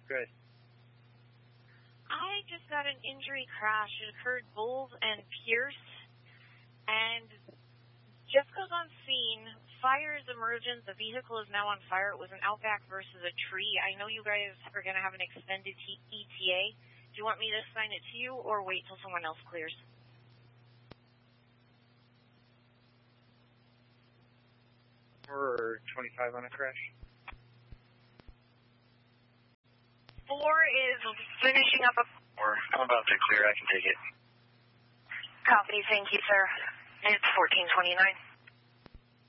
Good. I just got an injury crash. It occurred Bowles and Pierce. And just goes on scene. Fire is emergent. The vehicle is now on fire. It was an Outback versus a tree. I know you guys are going to have an extended ETA. Do you want me to assign it to you or wait till someone else clears? Or 25 on a crash. 4 is finishing up a... I'm about to clear. I can take it. Copy. Thank you, sir. It's 1429.